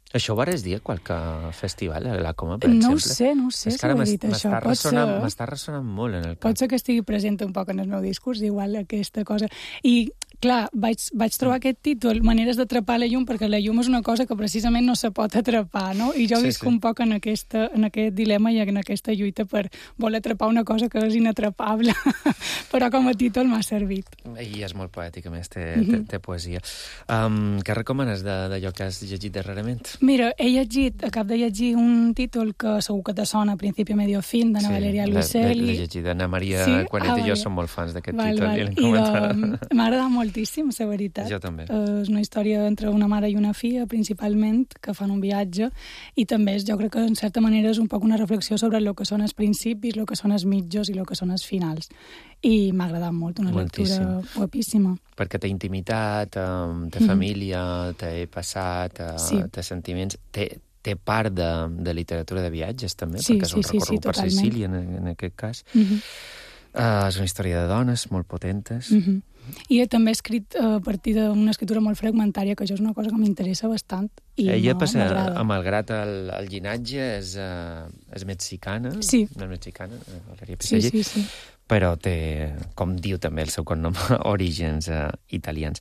Això ho vares dir a qualque festival, a la Coma, per exemple? No ho sé, si ho he dit, això. M'està ressonant molt en el cap. Pot ser que estigui present un poc en el meu discurs, igual aquesta cosa. I, clar, vaig trobar aquest títol, Maneres d'atrapar la llum, perquè la llum és una cosa que precisament no se pot atrapar, no? I jo visc un poc en aquest dilema i en aquesta lluita per voler atrapar una cosa que és inatrapable. Però com a títol m'ha servit. I és molt poètic, a més, té poesia. Què recomanes d'allò que has llegit darrerament? Mira, acabo de llegir un títol que segur que te sona, Principio Medio Fin, de Valeria Luiselli. L'he llegit, Ana Maria Cuanet i jo som molt fans d'aquest títol. I m'ha agradat moltíssim, la veritat. Jo també. És una història entre una mare i una filla, principalment, que fan un viatge, i també jo crec que, en certa manera, és un poc una reflexió sobre el que són els principis, el que són els mitjos i el que són els finals. I m'ha agradat molt, una lectura guapíssima. Perquè té intimitat, té família, té passat, té sentiments, té part de literatura de viatges, també, perquè és un recorregut per Sicília, en aquest cas. És una història de dones molt potentes. I també he escrit a partir d'una escritura molt fragmentària, que això és una cosa que m'interessa bastant i m'agrada. Malgrat el llinatge, és mexicana. Sí. No és mexicana, Valeria Piselli. Sí. Però té, com diu també el seu cognom, orígens italians.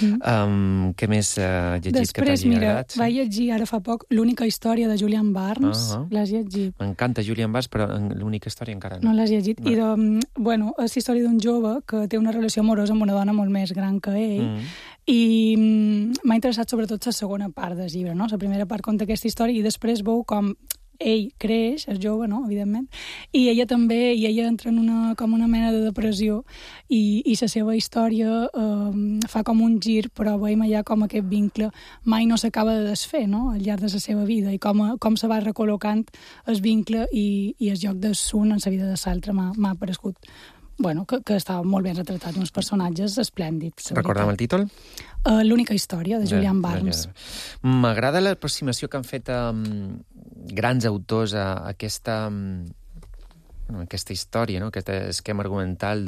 Què més has llegit que t'hagi agradat? Després, vaig llegir ara fa poc L'única història de Julian Barnes. L'has llegit? M'encanta Julian Barnes, però l'única història encara no. No l'has llegit? I, és la història d'un jove que té una relació amorosa amb una dona molt més gran que ell, i m'ha interessat sobretot la segona part del llibre, no? La primera part conta aquesta història i després veu com ell creix, és jove, no?, evidentment, i ella també, i ella entra en una mena de depressió, i la seva història fa com un gir, però veiem allà com aquest vincle mai no s'acaba de desfer, no?, al llarg de la seva vida, i com se va recol·locant el vincle i el joc d'un en la vida de l'altre m'ha paregut que estava molt ben retratat, uns personatges esplèndids. Recorda'm el títol? L'única història, de Julian Barnes. M'agrada l'aproximació que han fet grans autors a aquesta història, no? Aquest esquema argumental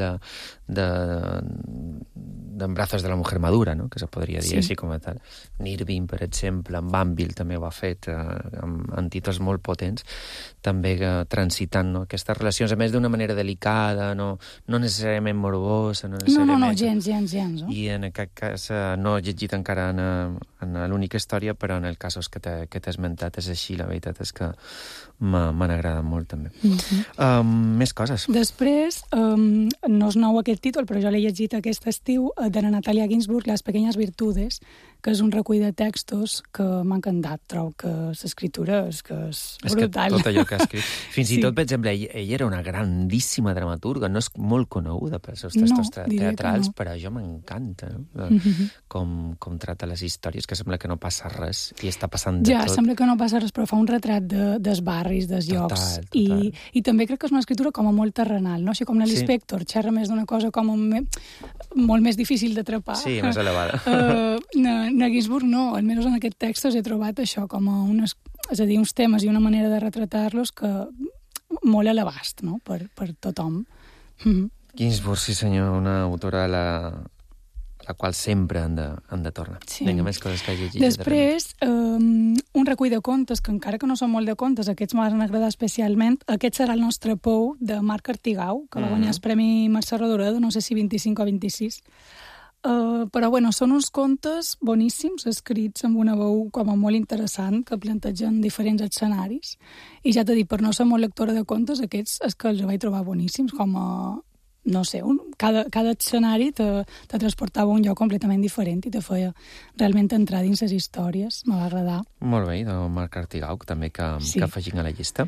d'Embrazos de la mujer madura, no? Que se podria dir així com a tal. Irving, per exemple, en Banville també ho ha fet, amb títols molt potents, també transitant aquestes relacions, a més d'una manera delicada, no necessàriament morbosa, no necessàriament... No, gens. No? I en aquest cas no he llegit encara en l'única història, però en el cas que t'he esmentat és així, la veritat és que m'han agradat molt, també. Més coses. Després, no és nou aquest títol, però jo l'he llegit aquest estiu, de la Natalia Ginzburg, Les pequeñas virtudes, que és un recull de textos que m'ha encantat. Trobo que l'escriptura és brutal. És que tot allò que ha escrit... Fins i tot, per exemple, ell era una grandíssima dramaturga, no és molt coneguda pels seus textos teatrals, però a jo m'encanta, no? Com trata les històries, que sembla que no passa res, i està passant de tot. Ja, sembla que no passa res, però fa un retrat dels barris, dels llocs. Total. I també crec que és una escritura com a molt terrenal, no? Així com l'Inspector, xerra més d'una cosa com molt més difícil d'atrapar. Sí, més elevada. A Ginzburg no, almenys en aquest text he trobat això com a uns temes i una manera de retratar-los que molt a l'abast, no?, per tothom. Ginzburg, sí senyor, una autora a la qual sempre han de tornar. Sí. Vinga, més coses que hagi llegit. Després, un recull de contes, que encara que no són molt de contes, aquests m'han agradat especialment. Aquest serà el nostre Pou, de Marc Artigau, que va guanyar el Premi Mercè Rodoreda, no sé si 25 o 26. Però, són uns contes boníssims, escrits amb una veu com a molt interessant, que plantegen diferents escenaris. I ja t'he dit, per no ser molt lectora de contes, aquests és que els vaig trobar boníssims, com a, no sé, cada escenari te transportava a un lloc completament diferent i te feia realment entrar dins les històries. Me va agradar. Molt bé, de Marc Artigau, també que afegim a la llista.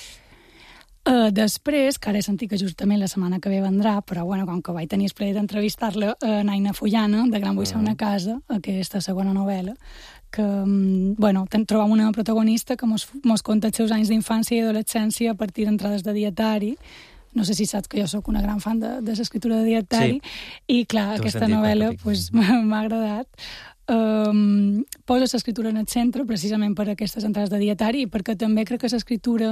Després, que ara he sentit que justament la setmana que ve vendrà, però com que vaig tenir el plaer d'entrevistar-la, Naina Fullana, de Gran Vull ser una casa, aquesta segona novel·la, que, trobam una protagonista que mos conta els seus anys d'infància i adolescència a partir d'entrades de dietari. No sé si saps que jo sóc una gran fan de l'escriptura de dietari, i clar, aquesta novel·la m'ha agradat. Posa l'escriptura en el centre precisament per aquestes entrades de dietari i perquè també crec que l'escriptura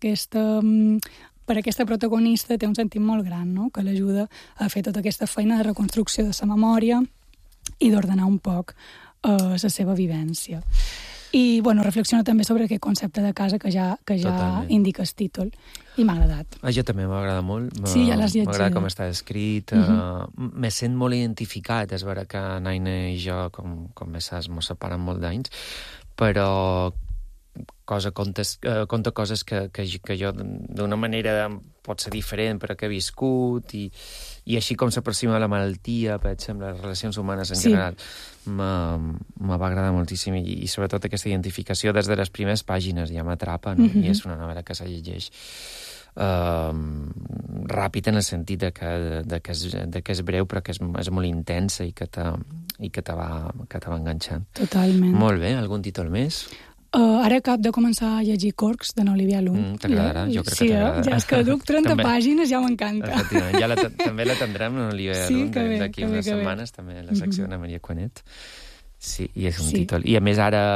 per aquesta protagonista té un sentit molt gran, no?, que l'ajuda a fer tota aquesta feina de reconstrucció de sa memòria i d'ordenar un poc la seva vivència. I, bueno, reflexiona també sobre aquest concepte de casa que ja indica el títol. I m'ha agradat. Jo també m'agrada molt. Sí, ja l'has llegit. M'agrada com està escrit. Me sent molt identificat. És vera que Naina i jo, com bé saps, mos separen molt d'anys, però conta coses que jo d'una manera pot ser diferent però que he viscut i així com s'aproxima la malaltia, per exemple, les relacions humanes en general, me va agradar moltíssim i sobretot aquesta identificació des de les primeres pàgines ja m'atrapa, no? I és una novel·la que se llegeix ràpid en el sentit de que és breu però que és molt intensa i que te va enganxant. Totalment. Molt bé, algun títol més? Ara acabo de començar a llegir Corcs, de n'Olivia Lund. T'agradarà? Jo crec que t'agradarà. Ja és que duc 30 pàgines, ja m'encanta. També la tindrem, n'Olivia Lund, d'aquí unes setmanes, també la secció de Maria Cuanet. Sí, i és un títol. I a més ara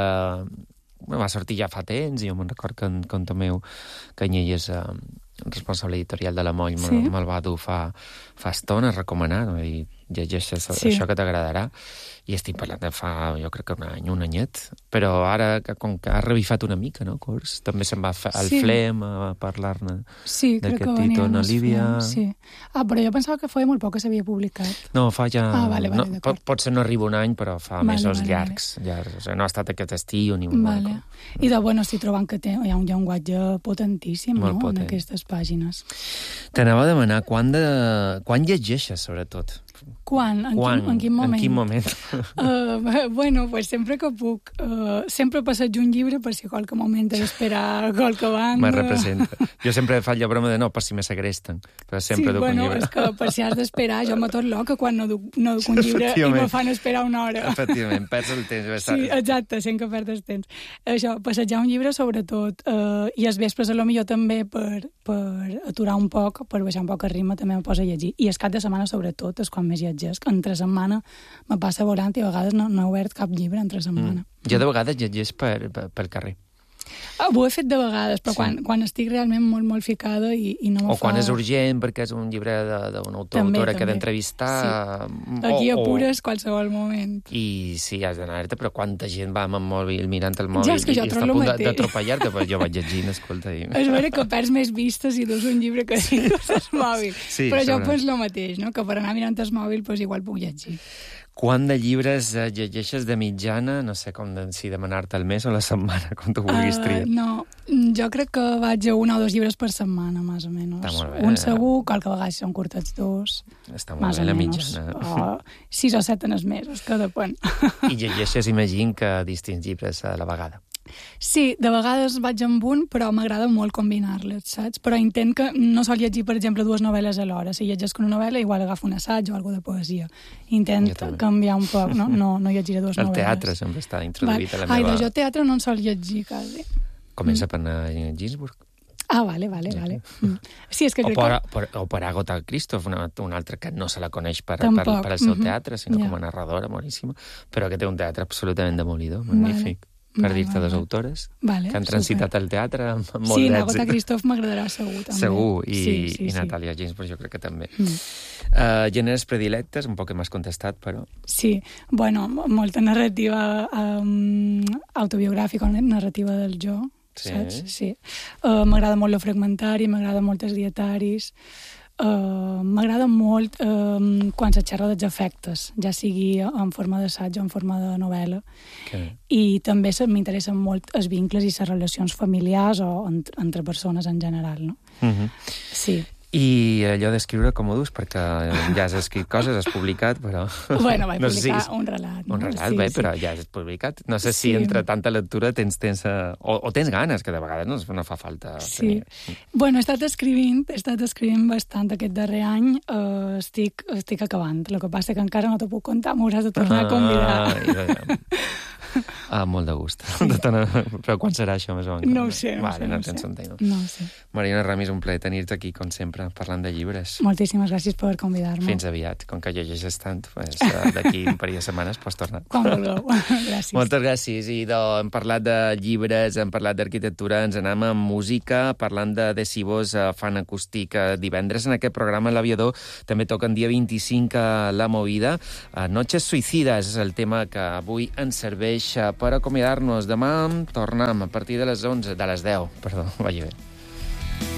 va sortir ja fa temps, i jo me'n record que en compte meu, que ell és responsable editorial de La Moll, me'l va dur fa estona a recomanar, i llegeixes això que t'agradarà. I estic parlant de fa, jo crec que un anyet, però ara, com que ha revifat una mica, no, Corcs? També se'n va al Flem a parlar-ne d'aquest títol, n'Olivia. Sí, però jo pensava que feia molt poc que s'havia publicat. No, fa ja... Vale, potser no arriba un any, però fa mesos llargs. O sigui, no ha estat aquest estiu ni un moment. I estic trobant que hi ha un llenguatge potentíssim, no?, en aquestes pàgines. T'anava a demanar quan llegeixes, sobretot? Quan? En quin moment? En quin moment? Bueno, pues sempre que puc. Sempre passejo un llibre per si a qualque moment he d'esperar qualque banda. Me representa. Jo sempre faig la broma de no, per si me segresten. Però sempre duc un llibre. És que per si has d'esperar, jo me tot loca quan no duc un llibre i me fan esperar una hora. Efectivament, perds el temps. Sí, exacte, sent que perds el temps. Això, passejar un llibre sobretot, i els vespres a lo millor també per aturar un poc, per baixar un poc el ritme, també me poso a llegir. I el cap de setmana sobretot és quan més llegeix, que entre setmana me passa volant i a vegades no he obert cap llibre entre setmana. Jo de vegades llegeix pel carrer. Ho he fet de vegades, però quan estic realment molt, molt ficada i no me fa... O quan és urgent, perquè és un llibre d'una autora que he d'entrevistar... Sí. Aquí apures qualsevol moment. I sí, has d'anar-te, però quanta gent va amb el mòbil, mirant el mòbil, ja, és que i està a punt d'atropellar-te, però jo vaig llegint, escolta... És vera que perds més vistes i dus un llibre que si dus el mòbil. Sí, però jo penso el mateix, no? Que per anar mirant el mòbil igual puc llegir. Quant de llibres llegeixes de mitjana? No sé si demanar-te el mes o la setmana, com tu vulguis triar. No, jo crec que vaig a 1 o 2 llibres per setmana, més o menys. Està molt bé. Un segur, qualque vegada són curtets 2. Està molt bé, la mitjana. 6 o 7 en els mesos, que depèn. I llegeixes, imagino, que distints llibres a la vegada. Sí, de vegades vaig amb un, però m'agrada molt combinar-les, saps? Però intent que no sol llegir, per exemple, 2 novel·les alhora. Si llegeix una novel·la, igual agafo un assaig o alguna de poesia. Intent canviar un poc, no? No llegiré 2 novel·les. El teatre sempre està introduït a la meva... Jo teatre no en sol llegir, quasi. Comença per anar a Ginsburg. Vale. Sí, és que o per Agatha Christoph, una altra que no se la coneix per el seu teatre, sinó com a narradora, boníssima, però que té un teatre absolutament demolidor, magnífic. Per dir-te 2 autores que han transitat al teatre amb molt d'èxit. Sí, Agatha Christoph m'agradarà segur, també. Segur, i Natalia Ginsburg jo crec que també. Gèneres predilectes, un poc que m'has contestat, però... Sí, bueno, molta narrativa autobiogràfica, narrativa del jo, saps? Sí. M'agrada molt lo fragmentari, m'agrada molt els dietaris... m'agrada molt quan se xerra dels afectes, ja sigui en forma d'assaig o en forma de novel·la. I també m'interessen molt els vincles i les relacions familiars o entre persones en general, no? Sí. I allò d'escriure com ho dus? Perquè ja has escrit coses, has publicat, però... Bueno, vaig publicar un relat. Un relat, bé, però ja has publicat. No sé si entre tanta lectura tens o tens ganes, que de vegades no fa falta. Sí. Bueno, he estat escrivint bastant aquest darrer any. Estic acabant. El que passa que encara no t'ho puc contar, m'hauràs de tornar a convidar. Molt de gust. Però quan serà això, més o menys? No ho sé. No ho sé. Mariona Ramis, un plaer tenir-te aquí, com sempre, parlant de llibres. Moltíssimes gràcies per convidar-me. Fins aviat. Com que llegeixes tant, d'aquí un parell de setmanes pots tornar. Quan vulgueu. Gràcies. Moltes gràcies. I hem parlat de llibres, hem parlat d'arquitectura, ens anem amb música, parlant de Decibos fan acústic divendres en aquest programa L'Aviador. També toquen dia 25 a La Movida. Noches suicides és el tema que avui ens serveix mateix per acomiadar-nos. Demà tornem a partir de les 11, de les 10, perdó, vagi bé.